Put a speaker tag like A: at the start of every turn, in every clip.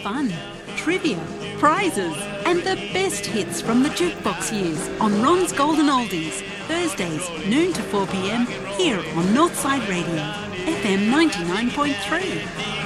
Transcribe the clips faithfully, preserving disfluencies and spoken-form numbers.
A: fun, trivia, prizes, and the best hits from the jukebox years on Ron's Golden Oldies, Thursdays, noon to four p m, here on Northside Radio, F M ninety-nine point three.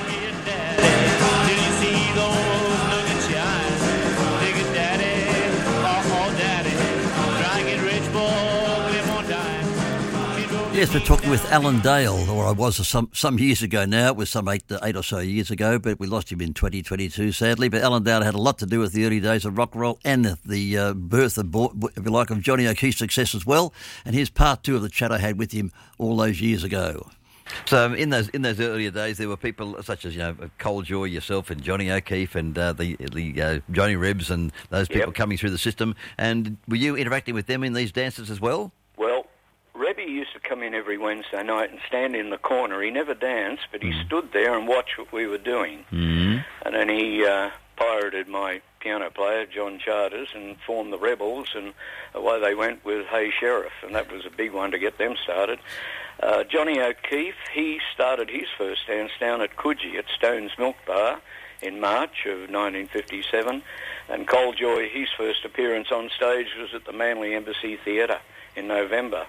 B: Yes, we're talking with Alan Dale, or I was some some years ago now. It was some eight, eight or so years ago, but we lost him in twenty twenty-two, sadly. But Alan Dale had a lot to do with the early days of rock and roll and the uh, birth, of, if you like, of Johnny O'Keeffe's success as well. And here's part two of the chat I had with him all those years ago. So um, in those in those earlier days, there were people such as, you know, Cole Joy, yourself, and Johnny O'Keeffe, and uh, the the uh, Johnny Rebs, and those people
C: Yep.
B: coming through the system. And were you interacting with them in these dances as well?
C: Well, Rebby used to come in every Wednesday night and stand in the corner. He never danced, but he
B: Mm.
C: stood there and watched what we were doing.
B: Mm.
C: And then he uh, pirated my piano player, John Charters, and formed the Rebels, and away they went with Hey Sheriff, and that was a big one to get them started. Uh, Johnny O'Keeffe, he started his first dance down at Coogee at Stone's Milk Bar in March of nineteen fifty-seven, and Cole Joy, his first appearance on stage was at the Manly Embassy Theatre in November.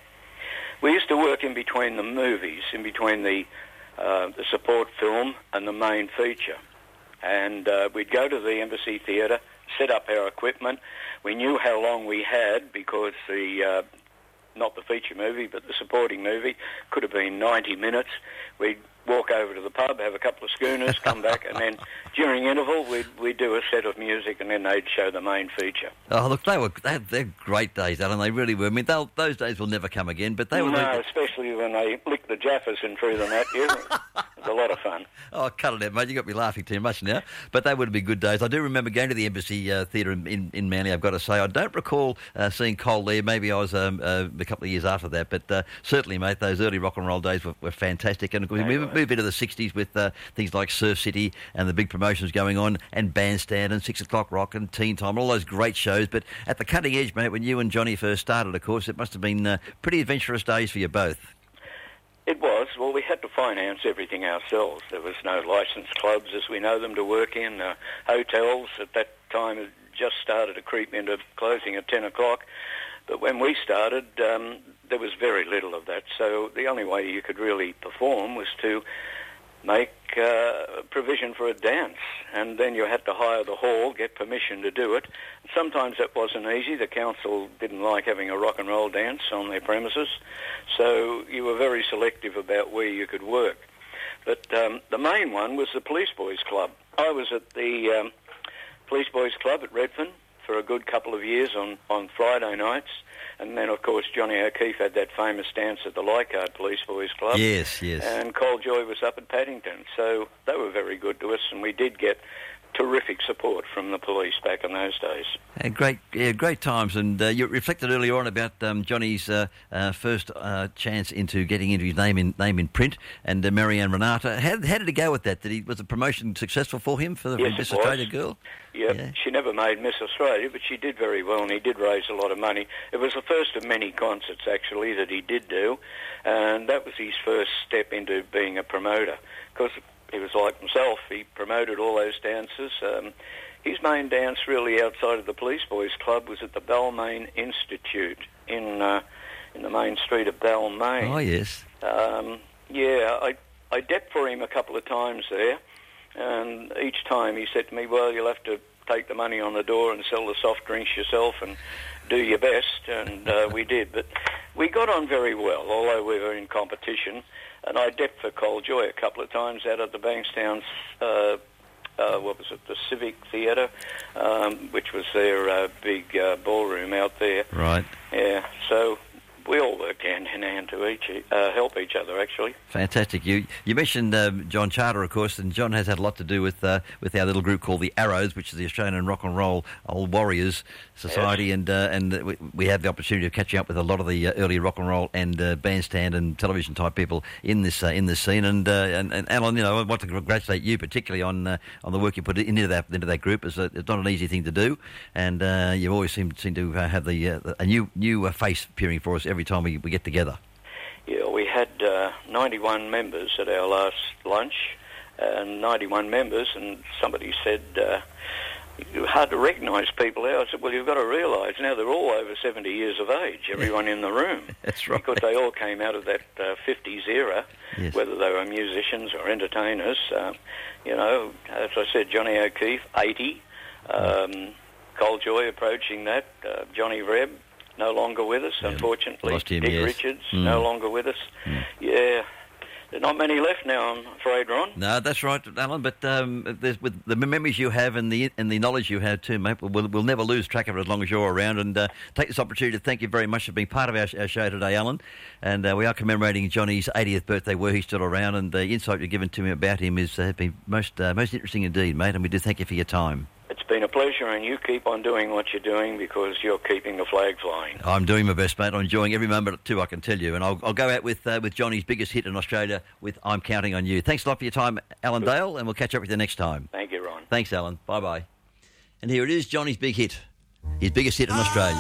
C: We used to work in between the movies, in between the uh, the support film and the main feature. And uh, we'd go to the Embassy Theatre, set up our equipment. We knew how long we had because the, uh, not the feature movie, but the supporting movie could have been ninety minutes. We'd walk over to the pub, have a couple of schooners, come back, and then during interval we'd, we'd do a set of music, and then they'd show the main feature.
B: Oh, look, they were they, they're great days, Alan. They really were. I mean, they'll, those days will never come again. But they were.
C: No, especially when they licked the Jaffers and threw them at you. It was a lot of fun.
B: Oh, cut it out, mate. You got me laughing too much now. But they would have been good days. I do remember going to the Embassy uh, Theatre in, in, in Manly, I've got to say. I don't recall uh, seeing Cole there. Maybe I was um, uh, a couple of years after that. But uh, certainly, mate, those early rock and roll days were, were fantastic. And of course, we moved, moved into the sixties with uh, things like Surf City and the big promotions going on, and Bandstand and Six O'Clock Rock and Teen Time, all those great shows. But at the cutting edge, mate, when you and Johnny first started, of course, it must have been uh, pretty adventurous days for you both.
C: It was. Well, we had to finance everything ourselves. There was no licensed clubs as we know them to work in. Uh, hotels at that time had just started to creep into closing at ten o'clock. But when we started, um, there was very little of that. So the only way you could really perform was to make uh, provision for a dance. And then you had to hire the hall, get permission to do it. Sometimes that wasn't easy. The council didn't like having a rock and roll dance on their premises. So you were very selective about where you could work. But um, the main one was the Police Boys Club. I was at the um, Police Boys Club at Redfern for a good couple of years on, on Friday nights. And then, of course, Johnny O'Keeffe had that famous dance at the Leichhardt Police Boys Club.
B: Yes, yes.
C: And Cole Joy was up at Paddington. So they were very good to us, and we did get terrific support from the police back in those days.
B: Uh, great, yeah, great times. And uh, you reflected earlier on about um, Johnny's uh, uh, first uh, chance into getting into his name in name in print, and uh, Marianne Renata. How, how did he go with that? Did he was the promotion successful for him for the
C: Yes,
B: Miss
C: it was.
B: Australia girl?
C: Yep.
B: Yeah.
C: She never made Miss Australia, but she did very well, and he did raise a lot of money. It was the first of many concerts, actually, that he did do, and that was his first step into being a promoter, because he was like himself. He promoted all those dances. Um, his main dance, really, outside of the Police Boys Club, was at the Balmain Institute in uh, in the main street of Balmain.
B: Oh, yes.
C: Um, yeah, I, I depped for him a couple of times there, and each time he said to me, well, you'll have to take the money on the door and sell the soft drinks yourself and do your best, and uh, we did. But we got on very well, although we were in competition, and I depped for Cole Joy a couple of times out at the Bankstown's, uh, uh, what was it, the Civic Theatre, um, which was their uh, big uh, ballroom out there.
B: Right.
C: Yeah, so we all worked hand in hand to each uh, help each other, actually.
B: Fantastic. You you mentioned um, John Charter, of course, and John has had a lot to do with uh, with our little group called the Arrows, which is the Australian Rock and Roll Old Warriors Society, yes. and uh, and we, we have the opportunity of catching up with a lot of the uh, early rock and roll and uh, bandstand and television type people in this uh, in this scene. And, uh, and and Alan, you know, I want to congratulate you particularly on uh, on the work you put into that into that group. It's, a, it's not an easy thing to do, and uh, you always seem seem to uh, have the uh, a new new uh, face appearing for us every time we, we get together.
C: Yeah, we had uh, ninety-one members at our last lunch, and ninety-one members, and somebody said, uh, hard to recognise people there. I said, well, you've got to realise now they're all over seventy years of age, everyone in the room.
B: That's right.
C: Because they all came out of that uh, fifties era,
B: yes.
C: whether they were musicians or entertainers. Uh, you know, as I said, Johnny O'Keefe, eighty. Um, Colejoy approaching that. Uh, Johnny Reb, no longer with us,
B: yeah,
C: unfortunately.
B: lost him,
C: Dick
B: yes.
C: Richards,
B: mm.
C: no longer with us.
B: Mm.
C: Yeah. There's not many left now, I'm afraid, Ron.
B: No, that's right, Alan. But um, there's, with the memories you have and the and the knowledge you have too, mate, we'll, we'll never lose track of it as long as you're around. And uh, take this opportunity to thank you very much for being part of our, our show today, Alan. And uh, we are commemorating Johnny's eightieth birthday, were he still around. And the insight you've given to me about him has uh, been most uh, most interesting indeed, mate. And we do thank you for your time.
C: It's been a pleasure, and you keep on doing what you're doing because you're keeping the flag flying.
B: I'm doing my best, mate. I'm enjoying every moment too, I can tell you. And I'll, I'll go out with uh, with Johnny's biggest hit in Australia with I'm Counting on You. Thanks a lot for your time, Alan
C: Good.
B: Dale, and we'll catch up with you next time.
C: Thank you, Ron.
B: Thanks, Alan. Bye-bye. And here it is, Johnny's big hit. His biggest hit in Australia.